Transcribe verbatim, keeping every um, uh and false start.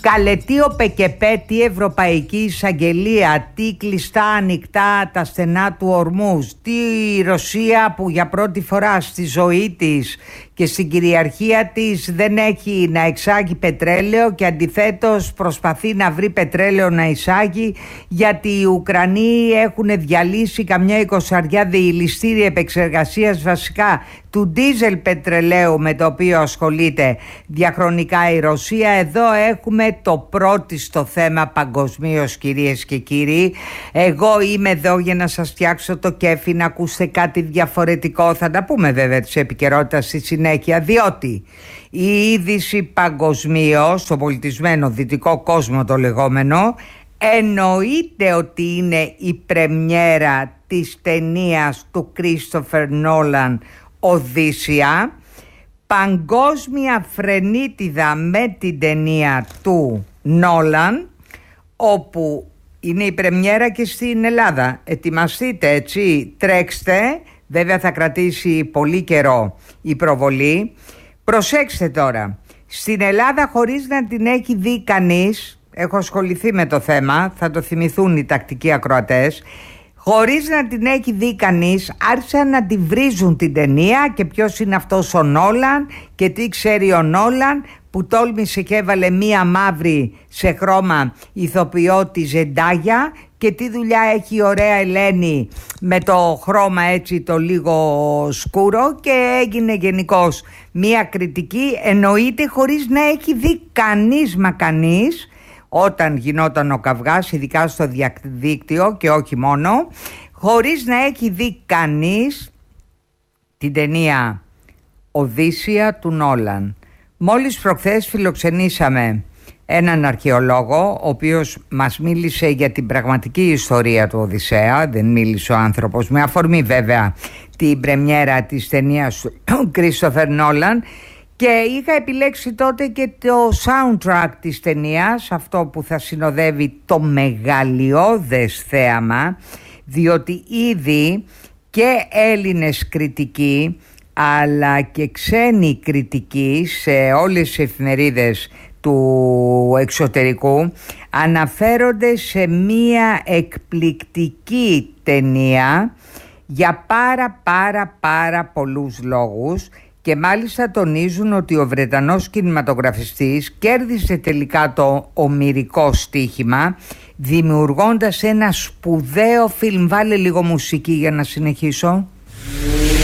Καλέ, τι ο ΠΚΠ, τι Ευρωπαϊκή Εισαγγελία, τι κλειστά ανοιχτά τα στενά του Ορμούζ, τι η Ρωσία που για πρώτη φορά στη ζωή της και στην κυριαρχία της δεν έχει να εξάγει πετρέλαιο και αντιθέτως προσπαθεί να βρει πετρέλαιο να εισάγει, γιατί οι Ουκρανοί έχουν διαλύσει καμιά εικοσαριά διηλιστήρια επεξεργασίας βασικά του ντίζελ πετρελαίου με το οποίο ασχολείται διαχρονικά η Ρωσία. Εδώ έχουμε το πρώτιστο θέμα παγκοσμίως, κυρίες και κύριοι. Εγώ είμαι εδώ για να σας φτιάξω το κέφι, να ακούσετε κάτι διαφορετικό. Θα τα πούμε βέβαια της επικαιρότητας στη συνέχεια, διότι η είδηση παγκοσμίως, στο πολιτισμένο δυτικό κόσμο το λεγόμενο, εννοείται ότι είναι η πρεμιέρα της ταινίας του Κρίστοφερ Νόλαν, Οδύσσεια, παγκόσμια φρενίτιδα με την ταινία του Νόλαν, όπου είναι η πρεμιέρα και στην Ελλάδα. Ετοιμαστείτε, έτσι, τρέξτε, βέβαια θα κρατήσει πολύ καιρό η προβολή. Προσέξτε τώρα, στην Ελλάδα χωρίς να την έχει δει κανείς, έχω ασχοληθεί με το θέμα, θα το θυμηθούν οι τακτικοί ακροατές, χωρίς να την έχει δει κανείς, άρχισαν να τη βρίζουν την ταινία και ποιος είναι αυτός ο Νόλαν και τι ξέρει ο Νόλαν που τόλμησε και έβαλε μία μαύρη σε χρώμα ηθοποιό τη Ζεντάγια και τι δουλειά έχει η ωραία Ελένη με το χρώμα έτσι το λίγο σκούρο, και έγινε γενικώς μία κριτική, εννοείται χωρίς να έχει δει κανείς μα κανείς. Όταν γινόταν ο καυγάς, ειδικά στο διαδίκτυο και όχι μόνο, χωρίς να έχει δει κανείς την ταινία Οδύσσεια του Νόλαν. Μόλις προχθές φιλοξενήσαμε έναν αρχαιολόγο, ο οποίος μας μίλησε για την πραγματική ιστορία του Οδυσσέα, δεν μίλησε ο άνθρωπος, με αφορμή βέβαια την πρεμιέρα της ταινίας του Κρίστοφερ Νόλαν. Και είχα επιλέξει τότε και το soundtrack της ταινίας, αυτό που θα συνοδεύει το μεγαλειώδες θέαμα, διότι ήδη και Έλληνες κριτικοί αλλά και ξένοι κριτικοί σε όλες τις εφημερίδες του εξωτερικού αναφέρονται σε μία εκπληκτική ταινία για πάρα πάρα πάρα πολλούς λόγους. Και μάλιστα τονίζουν ότι ο Βρετανός κινηματογραφιστής κέρδισε τελικά το ομηρικό στοίχημα δημιουργώντας ένα σπουδαίο φιλμ. Βάλε λίγο μουσική για να συνεχίσω.